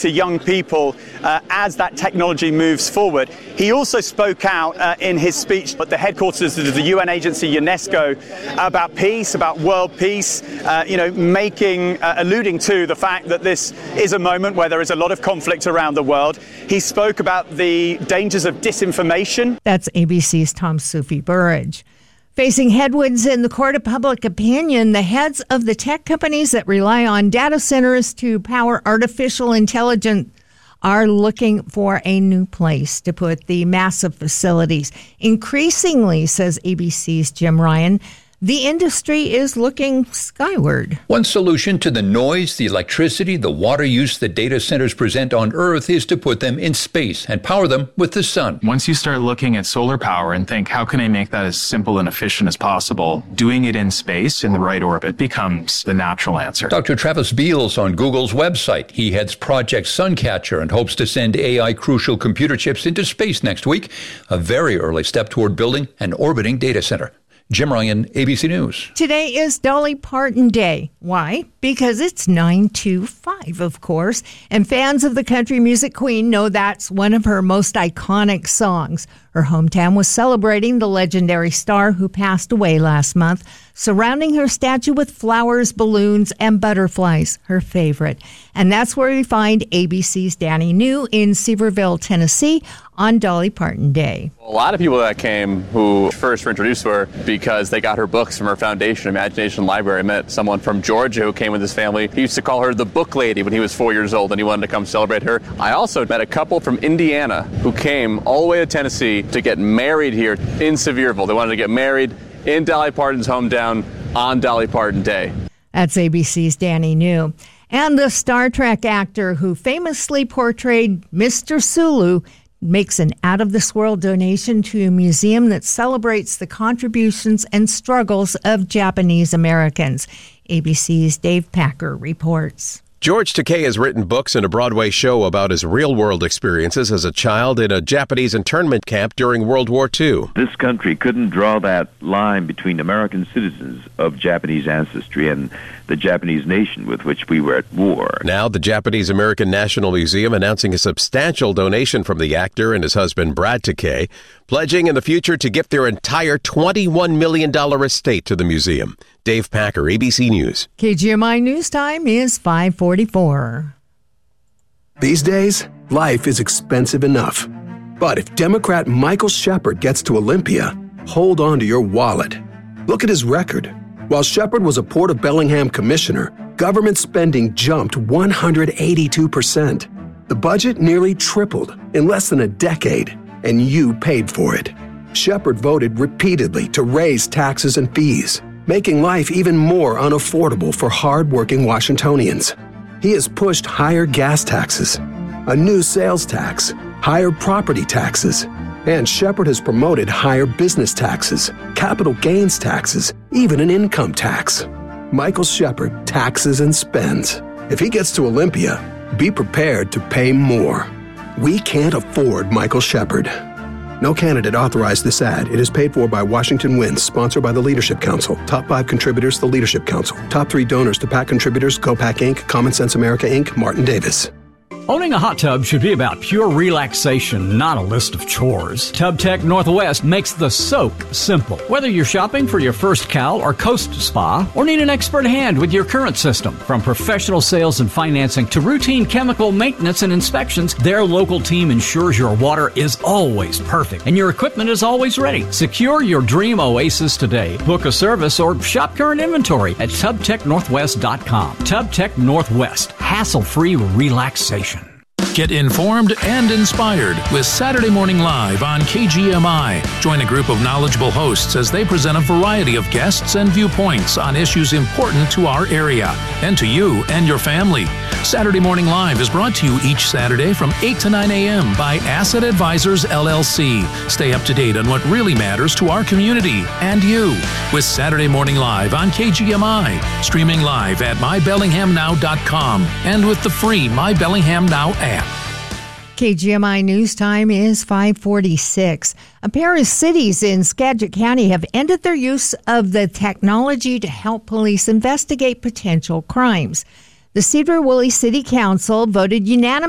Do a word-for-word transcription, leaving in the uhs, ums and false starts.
to young people uh, as that technology moves forward. He also spoke out uh, in his speech at the headquarters of the U N agency UNESCO about peace, about world peace, uh, you know, making, uh, alluding to the fact that this is a moment where there is a lot of conflict around the world. He spoke about the dangers of disinformation. That's A B C's Tom Sufi Burridge. Facing headwinds in the court of public opinion, the heads of the tech companies that rely on data centers to power artificial intelligence are looking for a new place to put the massive facilities. Increasingly, says A B C's Jim Ryan, the industry is looking skyward. One solution to the noise, the electricity, the water use that data centers present on Earth is to put them in space and power them with the sun. Once you start looking at solar power and think, how can I make that as simple and efficient as possible? Doing it in space in the right orbit becomes the natural answer. Doctor Travis Beals on Google's website. He heads Project Suncatcher and hopes to send A I crucial computer chips into space next week, a very early step toward building an orbiting data center. Jim Ryan, A B C News. Today is Dolly Parton Day. Why? Because it's nine two five, of course. And fans of the country music queen know that's one of her most iconic songs. Her hometown was celebrating the legendary star who passed away last month, surrounding her statue with flowers, balloons, and butterflies, her favorite. And that's where we find A B C's Danny New in Sevierville, Tennessee, on Dolly Parton Day. A lot of people that came who first were introduced to her because they got her books from her foundation, Imagination Library. I met someone from Georgia who came with his family. He used to call her the book lady when he was four years old and he wanted to come celebrate her. I also met a couple from Indiana who came all the way to Tennessee to get married here in Sevierville. They wanted to get married in Dolly Parton's hometown on Dolly Parton Day. That's A B C's Danny New. And the Star Trek actor who famously portrayed Mister Sulu makes an out-of-this-world donation to a museum that celebrates the contributions and struggles of Japanese Americans. A B C's Dave Packer reports. George Takei has written books and a Broadway show about his real-world experiences as a child in a Japanese internment camp during World War Two. This country couldn't draw that line between American citizens of Japanese ancestry and the Japanese nation with which we were at war. Now, the Japanese American National Museum announcing a substantial donation from the actor and his husband, Brad Takei, pledging in the future to gift their entire twenty-one million dollars estate to the museum. Dave Packer, A B C News. K G M I News Time is five forty-four. These days, life is expensive enough. But if Democrat Michael Shepard gets to Olympia, hold on to your wallet. Look at his record. While Shepard was a Port of Bellingham commissioner, government spending jumped one hundred eighty-two percent. The budget nearly tripled in less than a decade, and you paid for it. Shepard voted repeatedly to raise taxes and fees, making life even more unaffordable for hard-working Washingtonians. He has pushed higher gas taxes, a new sales tax, higher property taxes, and Shepard has promoted higher business taxes, capital gains taxes, even an income tax. Michael Shepard taxes and spends. If he gets to Olympia, be prepared to pay more. We can't afford Michael Shepard. No candidate authorized this ad. It is paid for by Washington Wins, sponsored by the Leadership Council. Top five contributors, the Leadership Council. Top three donors to PAC contributors, GoPAC Incorporated, Common Sense America Incorporated, Martin Davis. Owning a hot tub should be about pure relaxation, not a list of chores. TubTech Northwest makes the soak simple. Whether you're shopping for your first Cal or Coast Spa, or need an expert hand with your current system, from professional sales and financing to routine chemical maintenance and inspections, their local team ensures your water is always perfect and your equipment is always ready. Secure your dream oasis today. Book a service or shop current inventory at tub tech northwest dot com. TubTech Northwest, hassle-free relaxation. Get informed and inspired with Saturday Morning Live on K G M I. Join a group of knowledgeable hosts as they present a variety of guests and viewpoints on issues important to our area and to you and your family. Saturday Morning Live is brought to you each Saturday from eight to nine a.m. by Asset Advisors, L L C. Stay up to date on what really matters to our community and you with Saturday Morning Live on K G M I. Streaming live at my bellingham now dot com and with the free My Bellingham Now app. K G M I News Time is five forty-six. A pair of cities in Skagit County have ended their use of the technology to help police investigate potential crimes. The Cedar Woolley City Council voted unanimously